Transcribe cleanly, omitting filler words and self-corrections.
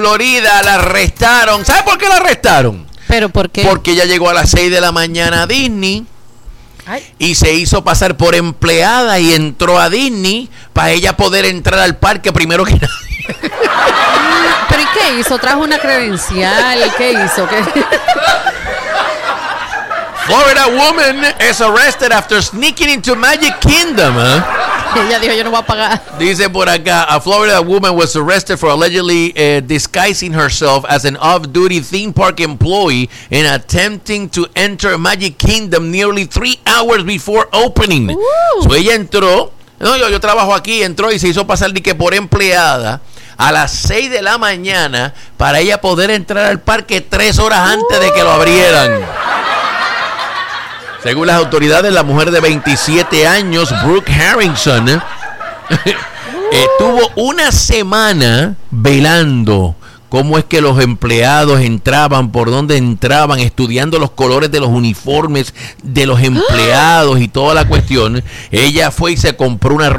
Florida la arrestaron. ¿Sabe por qué la arrestaron? ¿Pero por qué? Porque ella llegó a las 6 de la mañana a Disney. Ay. Y se hizo pasar por empleada y entró a Disney para ella poder entrar al parque primero que nadie. ¿Pero y qué hizo? ¿Trajo una credencial? ¿Qué hizo? ¿Qué? Florida woman is arrested after sneaking into Magic Kingdom. Ella dijo, yo no voy a pagar. Dice por acá, a Florida woman was arrested for allegedly disguising herself as an off-duty theme park employee and attempting to enter Magic Kingdom nearly 3 hours before opening. So ella entró, no, yo trabajo aquí, entró y se hizo pasar de que por empleada a las 6 de la mañana para ella poder entrar al parque 3 horas antes de que lo abrieran. Según las autoridades, la mujer de 27 años, Brooke Harrison, estuvo una semana velando cómo es que los empleados entraban, por dónde entraban, estudiando los colores de los uniformes de los empleados y toda la cuestión. Ella fue y se compró una